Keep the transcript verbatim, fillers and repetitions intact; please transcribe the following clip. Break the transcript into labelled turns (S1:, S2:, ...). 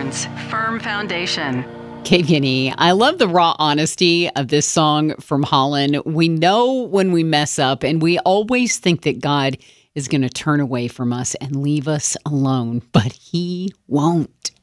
S1: presents Firm Foundation.
S2: K V N E. I love the raw honesty of this song from Holland. We know when we mess up, and we always think that God is going to turn away from us and leave us alone, but he won't.